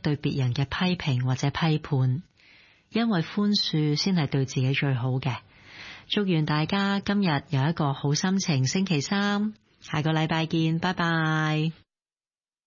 對別人嘅批評或者批判，因為寬恕先係對自己最好嘅。祝願大家今日有一個好心情，星期三，下個禮拜見，拜拜。